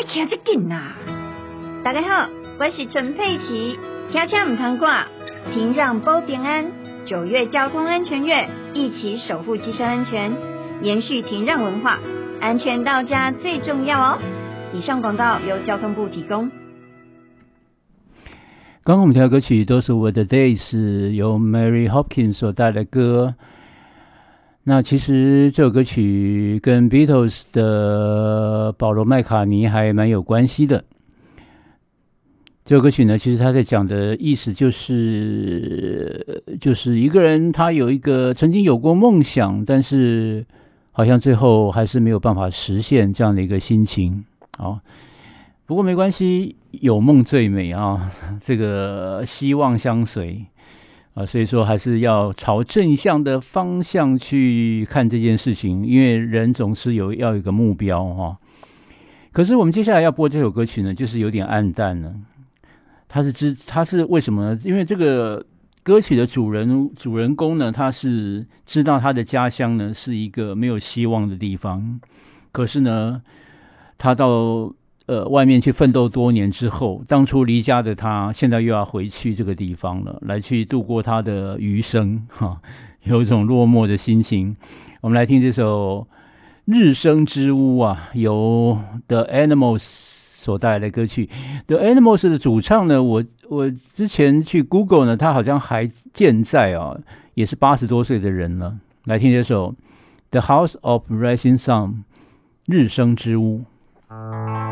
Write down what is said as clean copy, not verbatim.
骑这紧呐！大家好，我是陈佩琪，骑车唔通挂，停让保平安。9月交通安全月，一起守护机车安全，延续停让文化，安全到家最重要哦。以上广告由交通部提供。 刚刚我们听的歌曲都是《What the Days》，由 Mary Hopkins 所带来的歌。那其实这首歌曲跟 Beatles 的保罗麦卡尼还蛮有关系的。这首歌曲呢，其实他在讲的意思就是一个人他曾经有过梦想，但是好像最后还是没有办法实现这样的一个心情。好，不过没关系，有梦最美啊，这个希望相随啊，所以说还是要朝正向的方向去看这件事情，因为人总是要有一个目标哈。可是我们接下来要播这首歌曲呢，就是有点暗淡了。他是为什么呢？因为这个歌曲的主人公呢，他是知道他的家乡呢是一个没有希望的地方，可是呢，他到外面去奋斗多年之后，当初离家的他，现在又要回去这个地方了，来去度过他的余生哈，有一种落寞的心情。我们来听这首《日升之屋》啊，由 The Animals所带来的歌曲。 The Animals 的主唱呢，我之前去 Google 呢，他好像还健在啊，也是80多岁的人了。来听这首 The House of Rising Sun 日升之屋。